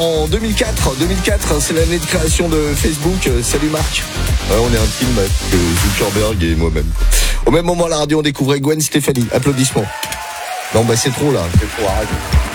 en 2004. 2004, c'est l'année de création de Facebook. Salut Marc. On est intime avec Zuckerberg et moi-même. Au même moment à la radio, on découvrait Gwen Stefani. Applaudissements. Non, c'est trop là. C'est trop, arrête.